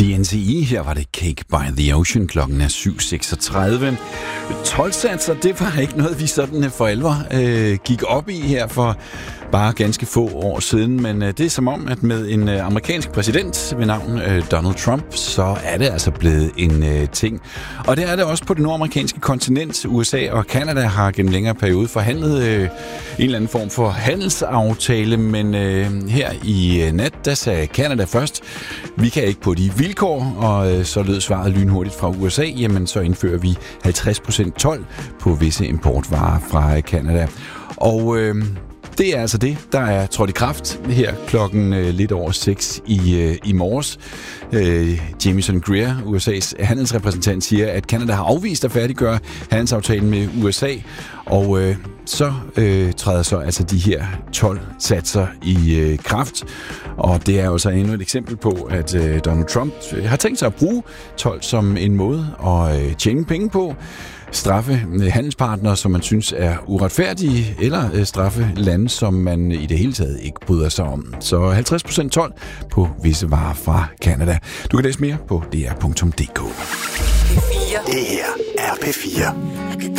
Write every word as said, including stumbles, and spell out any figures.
D N C E, her var det Cake by the Ocean, klokken er syv seksogtredive. Toldsatser, det var ikke noget, vi sådan for alvor øh, gik op i her for bare ganske få år siden, men øh, det er som om, at med en øh, amerikansk præsident ved navn øh, Donald Trump, så er det altså blevet en øh, ting. Og det er det også på det nordamerikanske kontinent. U S A og Canada har gennem længere periode forhandlet øh, en eller anden form for handelsaftale, men øh, her i øh, nat, der sagde Canada først, vi kan ikke på de vilkår, og øh, så lød svaret lynhurtigt fra U S A, jamen så indfører vi halvtreds procent told på visse importvarer fra øh, Canada. Og øh, det er altså det, der er trådt i kraft her klokken øh, lidt over seks i, øh, i morges. Øh, Jamieson Greer, U S A's handelsrepræsentant, siger, at Canada har afvist at færdiggøre handelsaftalen med U S A, og øh, så øh, træder så altså de her toldsatser i øh, kraft. Og det er jo så endnu et eksempel på, at øh, Donald Trump øh, har tænkt sig at bruge told som en måde at øh, tjene penge på, straffe handelspartnere, som man synes er uretfærdige, eller straffe lande, som man i det hele taget ikke bryder sig om. Så halvtreds procent told på visse varer fra Canada. Du kan læse mere på d r punktum d k. Det her er P fire.